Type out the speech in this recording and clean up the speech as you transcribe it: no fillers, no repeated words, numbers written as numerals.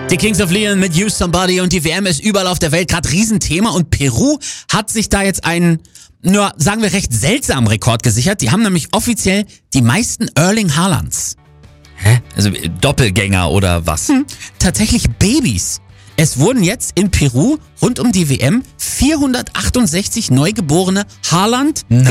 Die Kings of Leon mit Use Somebody und die WM ist überall auf der Welt gerade Riesenthema und Peru hat sich da jetzt einen, nur sagen wir recht seltsamen Rekord gesichert. Die haben nämlich offiziell die meisten Erling Haalands. Hä? Also Doppelgänger oder was? Tatsächlich Babys. Es wurden jetzt in Peru rund um die WM 468 neugeborene Haaland